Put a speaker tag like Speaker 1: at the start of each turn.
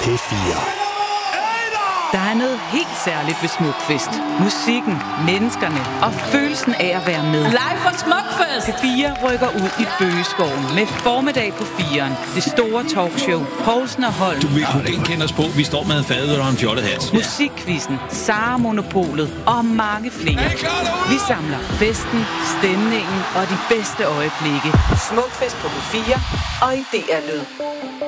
Speaker 1: P4.
Speaker 2: Der er noget helt særligt ved Smukfest. Musikken, menneskerne og følelsen af at være med.
Speaker 3: Live fra Smukfest!
Speaker 2: P4 rykker ud i Bøgeskoven med formiddag på 4'eren. Det store talkshow. Poulsen og Holm.
Speaker 4: Du vil kunne genkende os på. Vi står med fadet og en fjollet hat.
Speaker 2: Musikquizzen, Sara Monopolet og mange flere. Vi samler festen, stemningen og de bedste øjeblikke. Smukfest på P4 og i DR Lyd.